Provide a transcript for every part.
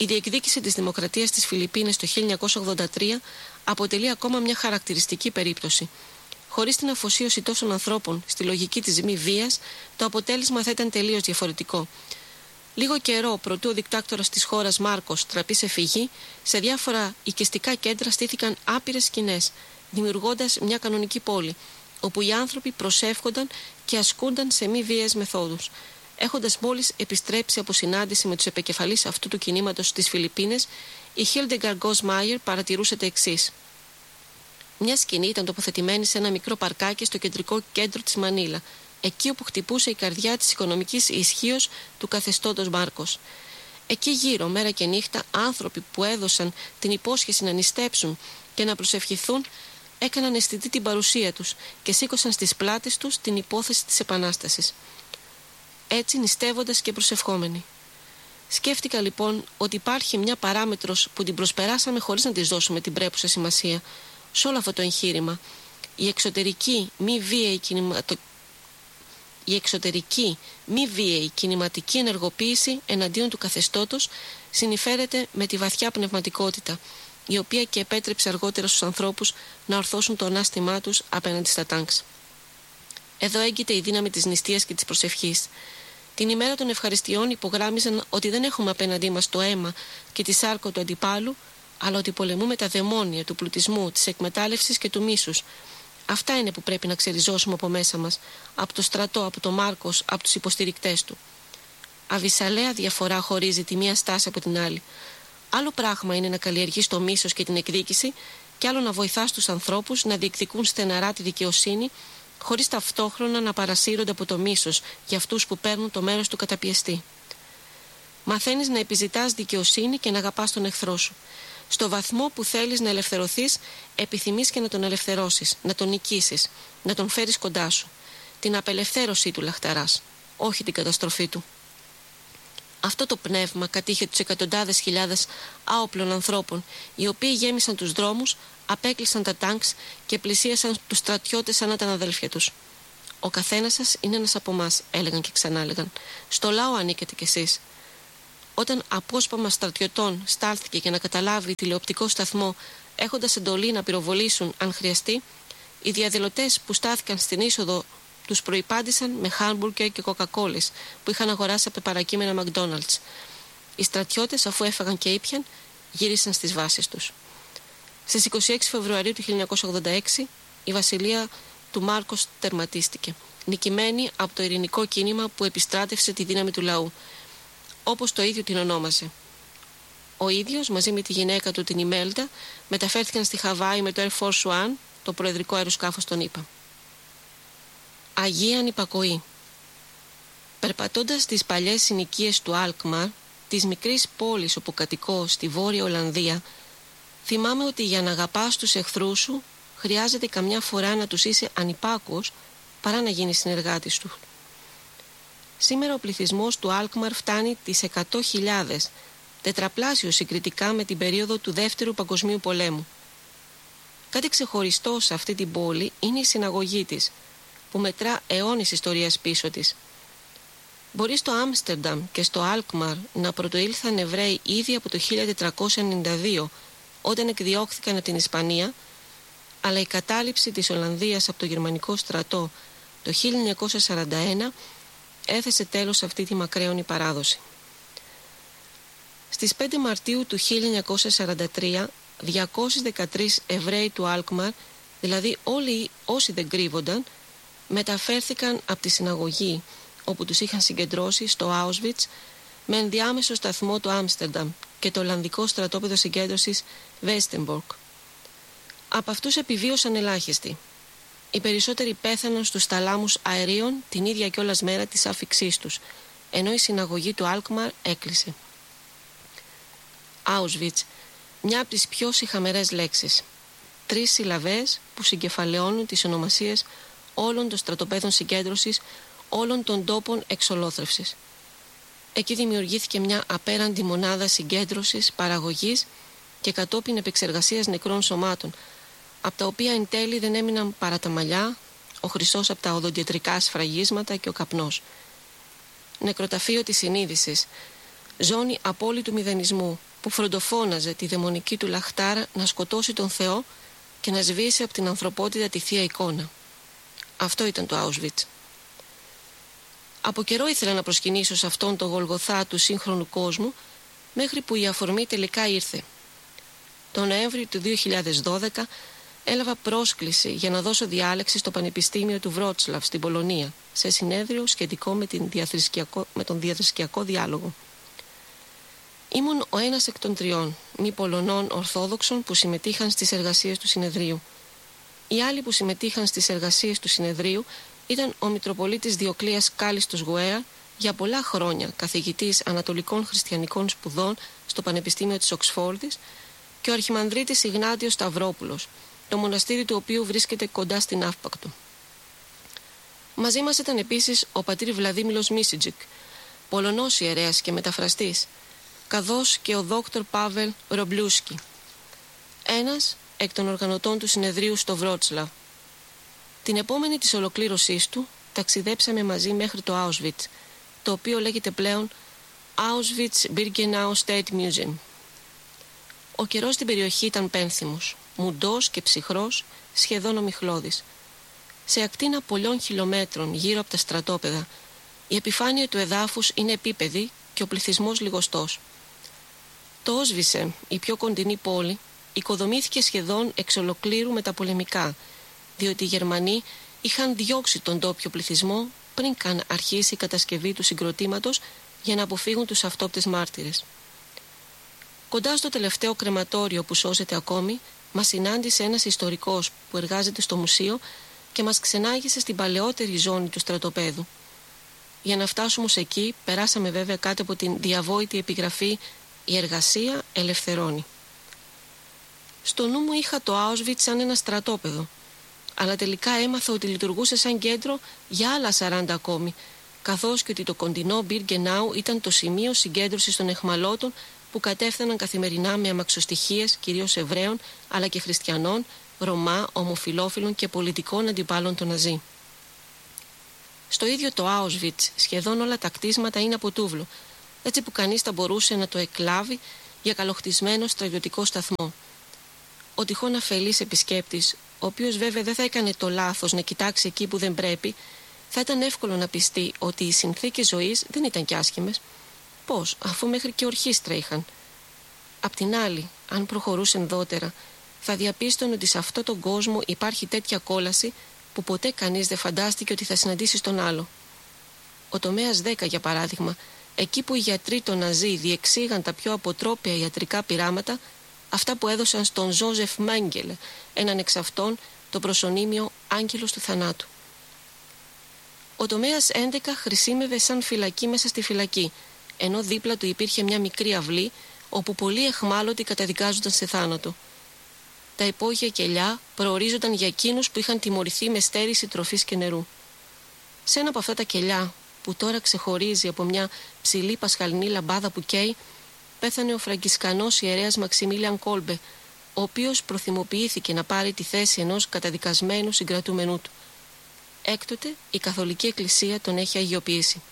Η διεκδίκηση της δημοκρατίας στις Φιλιππίνες το 1983 αποτελεί ακόμα μια χαρακτηριστική περίπτωση. Χωρίς την αφοσίωση τόσων ανθρώπων στη λογική της μη βίας, το αποτέλεσμα θα ήταν τελείως διαφορετικό. Λίγο καιρό προτού ο δικτάκτορας της χώρας Μάρκος τραπεί σε φυγή, σε διάφορα οικιστικά κέντρα στήθηκαν άπειρες σκηνές, δημιουργώντας μια κανονική πόλη, όπου οι άνθρωποι προσεύχονταν και ασκούνταν σε μη βίαιες μεθόδους. Έχοντας μόλις επιστρέψει από συνάντηση με τους επικεφαλείς αυτού του κινήματος στις Φιλιππίνες, η Χίλντεγκαρ Γκοσμάιερ παρατηρούσε τα εξής. Μια σκηνή ήταν τοποθετημένη σε ένα μικρό παρκάκι στο κεντρικό κέντρο της Μανίλα, εκεί όπου χτυπούσε η καρδιά της οικονομικής ισχύως του καθεστώτος Μάρκος. Εκεί γύρω, μέρα και νύχτα, άνθρωποι που έδωσαν την υπόσχεση να νηστέψουν και να προσευχηθούν, έκαναν αισθητή την παρουσία τους και σήκωσαν στις πλάτες τους την υπόθεση της Επανάστασης. Έτσι νηστεύοντας και προσευχόμενοι. Σκέφτηκα λοιπόν ότι υπάρχει μια παράμετρος που την προσπεράσαμε χωρίς να της δώσουμε την πρέπουσα σημασία σε όλο αυτό το εγχείρημα. Η εξωτερική μη βίαιη κινηματική ενεργοποίηση εναντίον του καθεστώτος συνυφέρεται με τη βαθιά πνευματικότητα, η οποία και επέτρεψε αργότερα στους ανθρώπους να ορθώσουν το ανάστημά τους απέναντι στα τάγκς. Εδώ έγκυται η δύναμη της νηστείας και της προσευχής. Την ημέρα των ευχαριστειών υπογράμμιζαν ότι δεν έχουμε απέναντί μας το αίμα και τη σάρκο του αντιπάλου, αλλά ότι πολεμούμε τα δαιμόνια του πλουτισμού, της εκμετάλλευσης και του μίσους. Αυτά είναι που πρέπει να ξεριζώσουμε από μέσα μας, από το στρατό, από το Μάρκος, από τους υποστηρικτές του. Αβυσσαλαία διαφορά χωρίζει τη μία στάση από την άλλη. Άλλο πράγμα είναι να καλλιεργείς το μίσος και την εκδίκηση, και άλλο να βοηθάς τους ανθρώπους να διεκδικούν στεναρά τη δικαιοσύνη, χωρίς ταυτόχρονα να παρασύρονται από το μίσος για αυτούς που παίρνουν το μέρος του καταπιεστή. Μαθαίνεις να επιζητάς δικαιοσύνη και να αγαπάς τον εχθρό σου. Στο βαθμό που θέλεις να ελευθερωθείς, επιθυμείς και να τον ελευθερώσεις, να τον νικήσεις, να τον φέρεις κοντά σου. Την απελευθέρωσή του λαχταράς, όχι την καταστροφή του. Αυτό το πνεύμα κατήχε τους εκατοντάδες χιλιάδες άοπλων ανθρώπων, οι οποίοι γέμισαν τους δρόμους, απέκλεισαν τα τάγκς και πλησίασαν τους στρατιώτες σαν να ήταν αδέλφια τους. «Ο καθένας σας είναι ένας από εμάς», έλεγαν και ξανάλεγαν. «Στο λαό ανήκετε κι εσείς». Όταν απόσπαμα στρατιωτών στάλθηκε για να καταλάβει τηλεοπτικό σταθμό, έχοντας εντολή να πυροβολήσουν αν χρειαστεί, οι διαδηλωτές που στάθηκαν στην είσοδο τους προϋπάντησαν με χάμπουργκερ και κοκακόλες που είχαν αγοράσει από παρακείμενα McDonald's. Οι στρατιώτες, αφού έφαγαν και ήπιαν, γύρισαν στις βάσεις τους. Στις 26 Φεβρουαρίου του 1986 η βασιλεία του Μάρκος τερματίστηκε, νικημένη από το ειρηνικό κίνημα που επιστράτευσε τη δύναμη του λαού, όπως το ίδιο την ονόμαζε. Ο ίδιος, μαζί με τη γυναίκα του την Ιμέλντα, μεταφέρθηκαν στη Χαβάη με το Air Force One, το προεδρικό αεροσκάφος των ΗΠΑ. Αγία Ανυπακοή. Περπατώντας τις παλιές συνοικίες του Αλκμαρ, της μικρής πόλης όπου κατοικώ στη Βόρεια Ολλανδία, θυμάμαι ότι για να αγαπάς τους εχθρούς σου, χρειάζεται καμιά φορά να τους είσαι ανυπάκουος παρά να γίνεις συνεργάτης του. Σήμερα ο πληθυσμός του Αλκμαρ φτάνει τις 100.000, τετραπλάσιο συγκριτικά με την περίοδο του Δεύτερου Παγκοσμίου Πολέμου. Κάτι ξεχωριστό σε αυτή την πόλη είναι η συναγωγή της, που μετρά αιώνες ιστορίας πίσω της. Μπορεί στο Άμστερνταμ και στο Αλκμαρ να πρωτοήλθαν Εβραίοι ήδη από το 1492, όταν εκδιώχθηκαν από την Ισπανία, αλλά η κατάληψη της Ολλανδίας από το γερμανικό στρατό το 1941 έθεσε τέλος σε αυτή τη μακραίωνη παράδοση. Στις 5 Μαρτίου του 1943, 213 Εβραίοι του Αλκμαρ, δηλαδή όλοι όσοι δεν κρύβονταν, μεταφέρθηκαν από τη συναγωγή όπου τους είχαν συγκεντρώσει στο Auschwitz με ενδιάμεσο σταθμό του Άμστερνταμ και το Ολλανδικό στρατόπεδο συγκέντρωσης Westerbork. Από αυτούς επιβίωσαν ελάχιστοι. Οι περισσότεροι πέθαναν στους ταλάμους αερίων την ίδια κιόλας μέρα της άφιξής τους, ενώ η συναγωγή του Αλκμαρ έκλεισε. Auschwitz, μια από τις πιο σιχαμερές λέξεις. 3 συλλαβές που συγκεφαλαιώνουν τις ονομασίες όλων των στρατοπέδων συγκέντρωσης, όλων των τόπων εξολόθρευσης. Εκεί δημιουργήθηκε μια απέραντη μονάδα συγκέντρωσης, παραγωγής και κατόπιν επεξεργασίας νεκρών σωμάτων, από τα οποία εν τέλει δεν έμειναν παρά τα μαλλιά, ο χρυσός από τα οδοντιατρικά σφραγίσματα και ο καπνός. Νεκροταφείο της συνείδησης, ζώνη απόλυτου μηδενισμού, που φροντοφώναζε τη δαιμονική του λαχτάρα να σκοτώσει τον Θεό και να σβήσει από την ανθρωπότητα τη Θεία Εικόνα. Αυτό ήταν το Auschwitz. Από καιρό ήθελα να προσκυνήσω σε αυτόν τον Γολγοθά του σύγχρονου κόσμου, μέχρι που η αφορμή τελικά ήρθε. Το Νοέμβριο του 2012 έλαβα πρόσκληση για να δώσω διάλεξη στο Πανεπιστήμιο του Βρότσλαβ στην Πολωνία, σε συνέδριο σχετικό με τον διαθρησκιακό διάλογο. Ήμουν ο ένας εκ των 3 μη Πολωνών Ορθόδοξων που συμμετείχαν στις εργασίες του συνεδρίου. Οι άλλοι που συμμετείχαν στις εργασίες του συνεδρίου ήταν ο Μητροπολίτης Διοκλείας Κάλιστος Γουέα, για πολλά χρόνια καθηγητής Ανατολικών Χριστιανικών Σπουδών στο Πανεπιστήμιο της Οξφόρδης, και ο Αρχιμανδρίτης Ιγνάτιος Σταυρόπουλος, το μοναστήρι του οποίου βρίσκεται κοντά στην Αύπακτο. Μαζί μας ήταν επίσης ο πατήρ Βλαδίμιλος Μίσιτζικ, Πολωνός ιερέας και μεταφραστής, καθώς και ο δόκτωρ Πάβελ Ρομπλούσκι, ένας εκ των οργανωτών του συνεδρίου στο Βρότσλαβ. Την επόμενη της ολοκλήρωσής του ταξιδέψαμε μαζί μέχρι το Auschwitz, το οποίο λέγεται πλέον Auschwitz-Birkenau State Museum. Ο καιρός στην περιοχή ήταν πένθυμος, μουντός και ψυχρός, σχεδόν ομιχλώδης. Σε ακτίνα πολλών χιλιόμετρων γύρω από τα στρατόπεδα, η επιφάνεια του εδάφους είναι επίπεδη και ο πληθυσμός λιγοστός. Το Auschwitz, η πιο κοντινή πόλη, οικοδομήθηκε σχεδόν εξ ολοκλήρου μεταπολεμικά, διότι οι Γερμανοί είχαν διώξει τον ντόπιο πληθυσμό πριν καν αρχίσει η κατασκευή του συγκροτήματος για να αποφύγουν τους αυτόπτες μάρτυρες. Κοντά στο τελευταίο κρεματόριο που σώζεται ακόμη, μας συνάντησε ένας ιστορικός που εργάζεται στο μουσείο και μας ξενάγησε στην παλαιότερη ζώνη του στρατοπέδου. Για να φτάσουμε ως εκεί, περάσαμε βέβαια κάτω από την διαβόητη επιγραφή «Η εργασία ελευθερώνει». Στο νου μου είχα το Auschwitz σαν ένα στρατόπεδο, αλλά τελικά έμαθα ότι λειτουργούσε σαν κέντρο για άλλα 40 ακόμη, καθώς και ότι το κοντινό Μπιργκενάου ήταν το σημείο συγκέντρωσης των αιχμαλώτων που κατέφθαναν καθημερινά με αμαξοστοιχίες κυρίως Εβραίων αλλά και Χριστιανών, Ρωμά, ομοφυλόφιλων και πολιτικών αντιπάλων των Ναζί. Στο ίδιο το Auschwitz σχεδόν όλα τα κτίσματα είναι από τούβλο, έτσι που κανείς θα μπορούσε να το εκλάβει για καλοχτισμένο στρατιωτικό σταθμό. Ο τυχόν αφελής επισκέπτης, ο οποίος βέβαια δεν θα έκανε το λάθος να κοιτάξει εκεί που δεν πρέπει, θα ήταν εύκολο να πιστεί ότι οι συνθήκες ζωής δεν ήταν κι άσχημες. Πώς, αφού μέχρι και ορχήστρα είχαν. Απ' την άλλη, αν προχωρούσε ενδότερα, θα διαπίστωνε ότι σε αυτόν τον κόσμο υπάρχει τέτοια κόλαση που ποτέ κανείς δεν φαντάστηκε ότι θα συναντήσει στον άλλο. Ο τομέας 10, για παράδειγμα, εκεί που οι γιατροί των Ναζί διεξήγαν τα πιο αποτρόπαια ιατρικά πειράματα, αυτά που έδωσαν στον Ζόζεφ Μέγκελε, έναν εξ αυτών, το προσωνύμιο Άγγελος του Θανάτου. Ο τομέας 11 χρησίμευε σαν φυλακή μέσα στη φυλακή, ενώ δίπλα του υπήρχε μια μικρή αυλή, όπου πολλοί αιχμάλωτοι καταδικάζονταν σε θάνατο. Τα υπόγεια κελιά προορίζονταν για εκείνους που είχαν τιμωρηθεί με στέρηση τροφής και νερού. Σε ένα από αυτά τα κελιά, που τώρα ξεχωρίζει από μια ψηλή πασχαλινή λαμπάδα που καίει, πέθανε ο φραγκισκανός ιερέας Μαξιμίλιαν Κόλμπε, ο οποίος προθυμοποιήθηκε να πάρει τη θέση ενός καταδικασμένου συγκρατούμενου του. Έκτοτε η Καθολική Εκκλησία τον έχει αγιοποιήσει.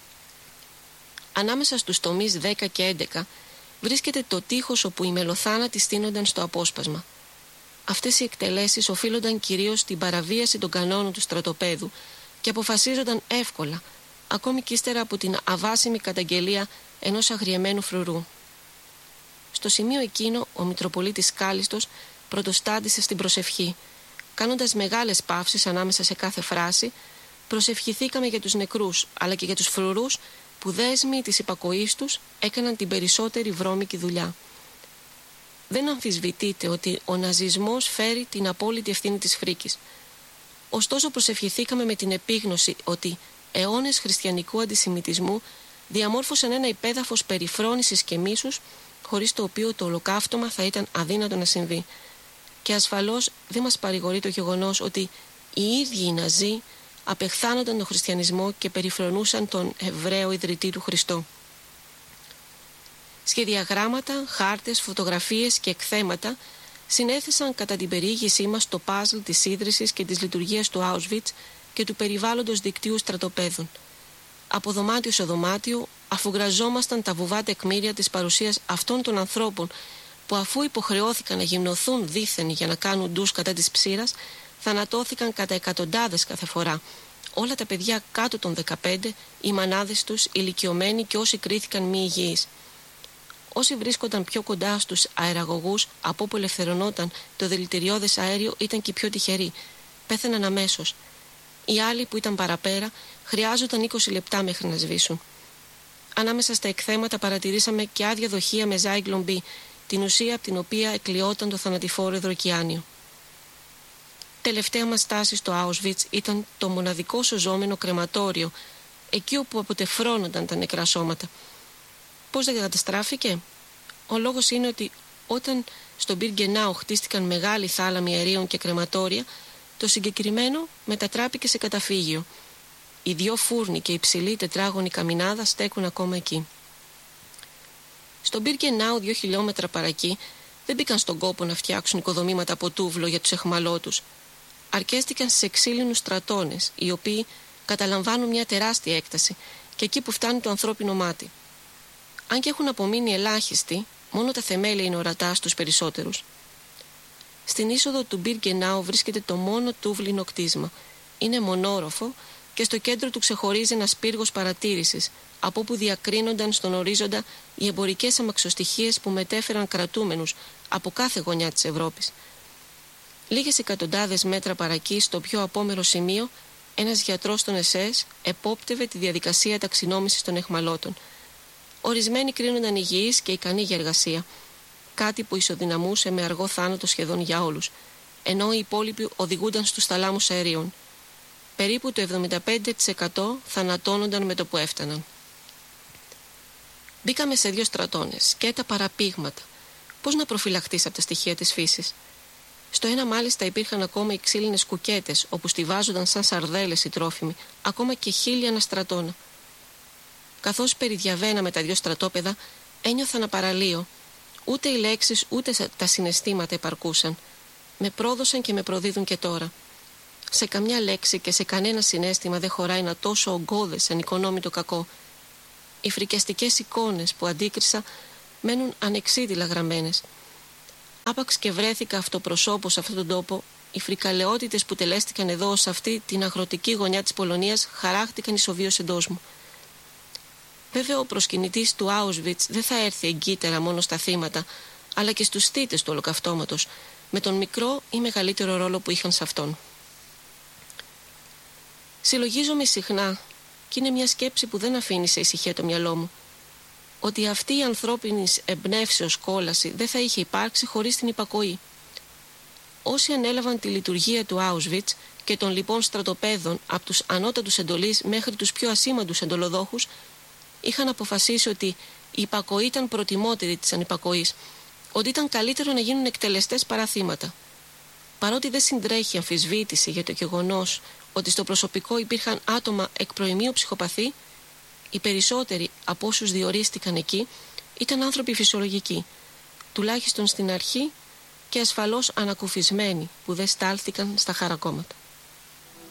Ανάμεσα στους τομείς 10 και 11 βρίσκεται το τείχος όπου οι μελοθάνατοι στείνονταν στο απόσπασμα. Αυτές οι εκτελέσεις οφείλονταν κυρίως στην παραβίαση των κανόνων του στρατοπέδου και αποφασίζονταν εύκολα, ακόμη κι ύστερα από την αβάσιμη καταγγελία ενός αγριεμένου φρουρού. Στο σημείο εκείνο ο Μητροπολίτης Κάλιστος πρωτοστάτησε στην προσευχή. Κάνοντας μεγάλες παύσεις ανάμεσα σε κάθε φράση, προσευχηθήκαμε για τους νεκρούς, αλλά και για τους φρουρούς που δέσμοι της υπακοής τους έκαναν την περισσότερη βρώμικη δουλειά. Δεν αμφισβητείται ότι ο ναζισμός φέρει την απόλυτη ευθύνη της φρίκης. Ωστόσο προσευχηθήκαμε με την επίγνωση ότι αιώνες χριστιανικού αντισημιτισμού διαμόρφωσαν ένα υπέδαφος περιφρόνησης και μίσους, χωρίς το οποίο το ολοκαύτωμα θα ήταν αδύνατο να συμβεί. Και ασφαλώς δεν μας παρηγορεί το γεγονός ότι οι ίδιοι οι Ναζί απεχθάνονταν τον χριστιανισμό και περιφρονούσαν τον Εβραίο ιδρυτή του Χριστό. Σχεδιαγράμματα, χάρτες, φωτογραφίες και εκθέματα συνέθεσαν κατά την περιήγησή μας το παζλ της ίδρυσης και της λειτουργίας του Auschwitz και του περιβάλλοντος δικτύου στρατοπέδων. Από δωμάτιο σε δωμάτιο, αφού γραζόμασταν τα βουβά τεκμήρια της παρουσίας αυτών των ανθρώπων που αφού υποχρεώθηκαν να γυμνοθούν δήθεν για να κάνουν ντους κατά της ψήρας, θανατώθηκαν κατά εκατοντάδες κάθε φορά. Όλα τα παιδιά κάτω των 15, οι μανάδες τους, ηλικιωμένοι και όσοι κρίθηκαν μη υγιείς. Όσοι βρίσκονταν πιο κοντά στους αεραγωγούς από όπου ελευθερωνόταν το δηλητηριώδες αέριο ήταν και οι πιο τυχεροί. Πέθαναν αμέσως. Οι άλλοι που ήταν παραπέρα χρειάζονταν 20 λεπτά μέχρι να σβήσουν. Ανάμεσα στα εκθέματα παρατηρήσαμε και άδεια δοχεία με Zyklon B, την ουσία από την οποία εκλειόταν το θανατηφόρο υδροκιάνιο. Τελευταία μας στάση στο Auschwitz ήταν το μοναδικό σωζόμενο κρεματόριο, εκεί όπου αποτεφρώνονταν τα νεκρά σώματα. Πώς δεν καταστράφηκε? Ο λόγος είναι ότι όταν στο Μπιργκενάου χτίστηκαν μεγάλοι θάλαμοι αερίων και κρεματόρια, το συγκεκριμένο μετατράπηκε σε καταφύγιο. Οι 2 φούρνοι και η υψηλή τετράγωνη καμινάδα στέκουν ακόμα εκεί. Στο Μπιργκενάου 2 χιλιόμετρα παρακεί δεν μπήκαν στον κόπο να φτιάξουν οικοδομήματα από τούβλο για τους αιχμαλώτους. Αρκέστηκαν στις εξήλινους στρατώνες, οι οποίοι καταλαμβάνουν μια τεράστια έκταση και εκεί που φτάνει το ανθρώπινο μάτι. Αν και έχουν απομείνει ελάχιστοι, μόνο τα θεμέλια είναι ορατά στους περισσότερους. Στην είσοδο του Μπιργκενάου βρίσκεται το μόνο τούβλινο κτίσμα. Είναι μονόροφο και στο κέντρο του ξεχωρίζει ένας πύργος παρατήρησης, από όπου διακρίνονταν στον ορίζοντα οι εμπορικές αμαξοστοιχίες που μετέφεραν κρατούμενους από κάθε γωνιά της Ευρώπης. Λίγες εκατοντάδες μέτρα παρακεί, στο πιο απόμερο σημείο, ένας γιατρός των ΕΣΕΣ επόπτευε τη διαδικασία ταξινόμησης των αιχμαλώτων. Ορισμένοι κρίνονταν υγιείς και ικανοί για εργασία, κάτι που ισοδυναμούσε με αργό θάνατο σχεδόν για όλους, ενώ οι υπόλοιποι οδηγούνταν στους θαλάμους αερίων. Περίπου το 75% θανατώνονταν με το που έφταναν. Μπήκαμε σε 2 στρατώνες και τα παραπήγματα. Πώς να προφυλαχτείς από τα στοιχεία της φύσης? Στο ένα μάλιστα υπήρχαν ακόμα οι ξύλινες κουκέτες, όπου στιβάζονταν σαν σαρδέλες οι τρόφιμοι, ακόμα και 1000 ανά στρατόνα. Καθώς περιδιαβαίναμε τα 2 στρατόπεδα, ένιωθα ένα παραλίο. Ούτε οι λέξεις ούτε τα συναισθήματα επαρκούσαν. Με πρόδωσαν και με προδίδουν και τώρα. Σε καμιά λέξη και σε κανένα συναίσθημα δεν χωράει ένα τόσο ογκώδες ανοικονόμητο κακό. Οι φρικιαστικές εικόνες που αντίκρισα μένουν ανεξίδηλα γραμμένες. Άπαξ και βρέθηκα αυτοπροσώπω σε αυτόν τον τόπο, οι φρικαλαιότητες που τελέστηκαν εδώ σε αυτή την αγροτική γωνιά της Πολωνίας χαράχτηκαν ισοβίως εντός μου. Βέβαια, ο προσκυνητής του Auschwitz δεν θα έρθει εγκύτερα μόνο στα θύματα, αλλά και στους θύτες του ολοκαυτώματος, με τον μικρό ή μεγαλύτερο ρόλο που είχαν σε αυτόν. Συλλογίζομαι συχνά, και είναι μια σκέψη που δεν αφήνει σε ησυχία το μυαλό μου, ότι αυτή η ανθρώπινη εμπνεύσεως κόλαση δεν θα είχε υπάρξει χωρίς την υπακοή. Όσοι ανέλαβαν τη λειτουργία του Auschwitz και των λοιπών στρατοπέδων από τους ανώτατους εντολείς μέχρι τους πιο ασήμαντους εντολοδόχους, είχαν αποφασίσει ότι η υπακοή ήταν προτιμότερη της ανυπακοής, ότι ήταν καλύτερο να γίνουν εκτελεστές παρά θύματα. Παρότι δεν συντρέχει αμφισβήτηση για το γεγονός ότι στο προσωπικό υπήρχαν άτομα εκ προημίου ψυχοπαθή, οι περισσότεροι από όσους διορίστηκαν εκεί ήταν άνθρωποι φυσιολογικοί, τουλάχιστον στην αρχή, και ασφαλώς ανακουφισμένοι που δεν στάλθηκαν στα χαρακόμματα.